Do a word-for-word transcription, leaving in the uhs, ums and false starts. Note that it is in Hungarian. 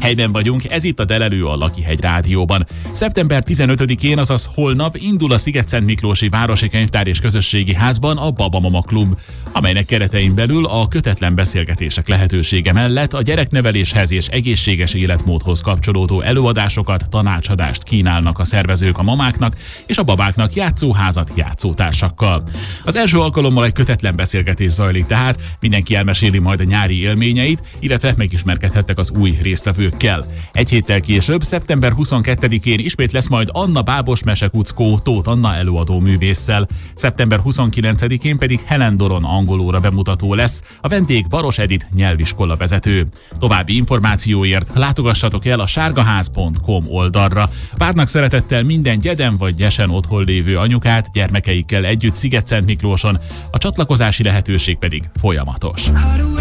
Helyben vagyunk, ez itt a Delelő a Lakihegy Rádióban. szeptember tizenötödikén, azaz holnap indul a Sziget-Szent Miklósi Városi Könyvtár és Közösségi Házban a Babamama Klub, amelynek keretein belül a kötetlen beszélgetések lehetősége mellett a gyerekneveléshez és egészséges életmódhoz kapcsolódó előadásokat, tanácsadást kínálnak a szervezők a mamáknak és a babáknak játszóházat játszótársakkal. Az első alkalommal egy kötetlen beszélgetés zajlik, tehát mindenki elmeséli majd a nyári élményeit, illetve megismerkedhettek az új résztvevőkkel. Egy héttel később, szeptember huszonkettedikén ismét lesz majd Anna Bábos Mesekuckó Tóth Anna előadó művésszel. szeptember huszonkilencedikén pedig Helen Doron angolóra bemutató lesz, a vendég Baros Edith nyelviskola vezető. További információért látogassatok el a sárgaház pont com oldalra. Várnak szeretettel minden gyeden vagy gyesen otthon lévő anyukát gyermekeikkel együtt Sziget-Szent Miklóson, a csatlakozási lehetőség pedig folyamatos.